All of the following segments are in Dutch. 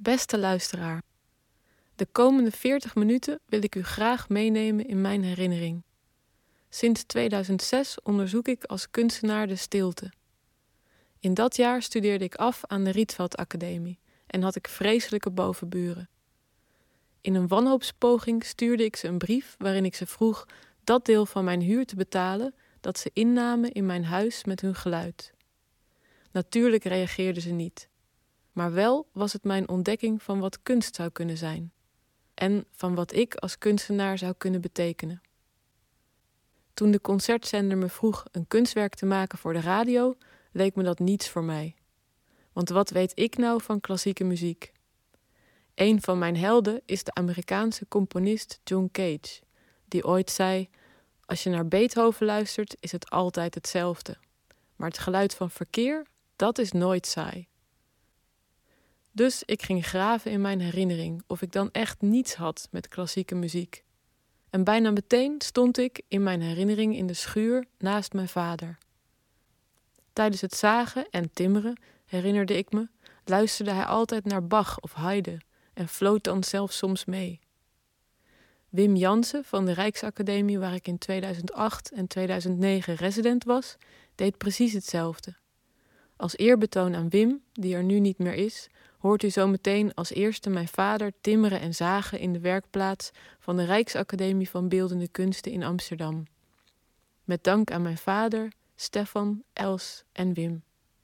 Beste luisteraar, de komende 40 minuten wil ik u graag meenemen in mijn herinnering. Sinds 2006 onderzoek ik als kunstenaar de stilte. In dat jaar studeerde ik af aan de Rietveld Academie en had ik vreselijke bovenburen. In een wanhoopspoging stuurde ik ze een brief waarin ik ze vroeg dat deel van mijn huur te betalen dat ze innamen in mijn huis met hun geluid. Natuurlijk reageerden ze niet, maar wel was het mijn ontdekking van wat kunst zou kunnen zijn en van wat ik als kunstenaar zou kunnen betekenen. Toen de concertzender me vroeg een kunstwerk te maken voor de radio, leek me dat niets voor mij. Want wat weet ik nou van klassieke muziek? Een van mijn helden is de Amerikaanse componist John Cage, die ooit zei: als je naar Beethoven luistert, is het altijd hetzelfde. Maar het geluid van verkeer, dat is nooit saai. Dus ik ging graven in mijn herinnering of ik dan echt niets had met klassieke muziek. En bijna meteen stond ik in mijn herinnering in de schuur naast mijn vader. Tijdens het zagen en timmeren, herinnerde ik me, luisterde hij altijd naar Bach of Haydn en floot dan zelfs soms mee. Wim Jansen van de Rijksacademie, waar ik in 2008 en 2009 resident was, deed precies hetzelfde. Als eerbetoon aan Wim, die er nu niet meer is, hoort u zo meteen als eerste mijn vader timmeren en zagen in de werkplaats van de Rijksacademie van Beeldende Kunsten in Amsterdam. Met dank aan mijn vader, Stefan, Els en Wim.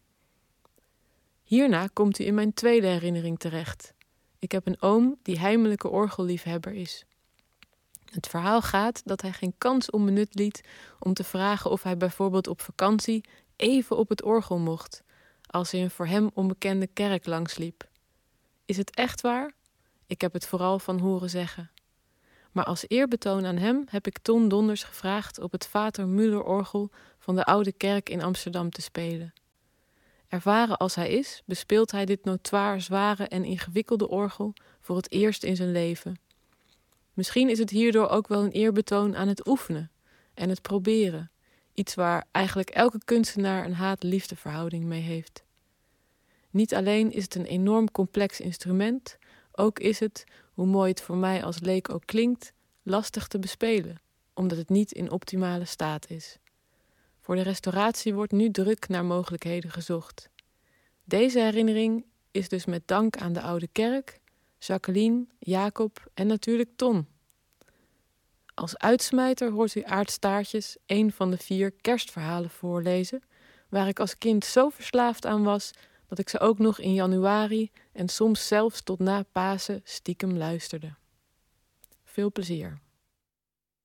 Hierna komt u in mijn tweede herinnering terecht. Ik heb een oom die heimelijke orgelliefhebber is. Het verhaal gaat dat hij geen kans onbenut liet om te vragen of hij bijvoorbeeld op vakantie even op het orgel mocht, als hij een voor hem onbekende kerk langsliep. Is het echt waar? Ik heb het vooral van horen zeggen. Maar als eerbetoon aan hem heb ik Ton Donders gevraagd op het Vater Müller-orgel van de Oude Kerk in Amsterdam te spelen. Ervaren als hij is, bespeelt hij dit notoir zware en ingewikkelde orgel voor het eerst in zijn leven. Misschien is het hierdoor ook wel een eerbetoon aan het oefenen en het proberen. Iets waar eigenlijk elke kunstenaar een haat-liefdeverhouding mee heeft. Niet alleen is het een enorm complex instrument, ook is het, hoe mooi het voor mij als leek ook klinkt, lastig te bespelen, omdat het niet in optimale staat is. Voor de restauratie wordt nu druk naar mogelijkheden gezocht. Deze herinnering is dus met dank aan de Oude Kerk, Jacqueline, Jacob en natuurlijk Ton. Als uitsmijter hoort u Aart Staartjes een van de 4 kerstverhalen voorlezen, waar ik als kind zo verslaafd aan was dat ik ze ook nog in januari en soms zelfs tot na Pasen stiekem luisterde. Veel plezier.